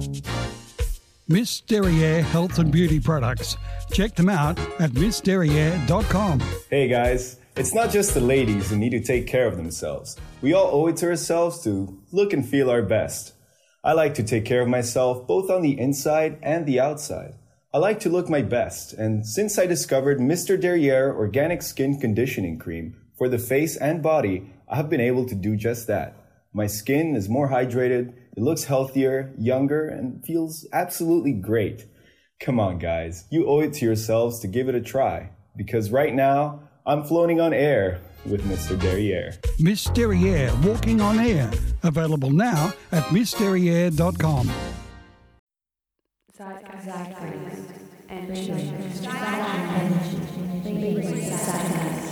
Miss Derriere Health and Beauty Products. Check them out at missderriere.com. Hey guys, it's not just the ladies who need to take care of themselves. We all owe it to ourselves to look and feel our best. I like to take care of myself both on the inside and the outside. I like to look my best, and since I discovered Mr. Derriere Organic Skin Conditioning Cream for the face and body, I have been able to do just that. My skin is more hydrated, it looks healthier, younger, and feels absolutely great. Come on, guys, you owe it to yourselves to give it a try, because right now, I'm floating on air with Mr. Derriere. Miss Derriere Walking on Air. Available now at missderriere.com. Zeitgeist and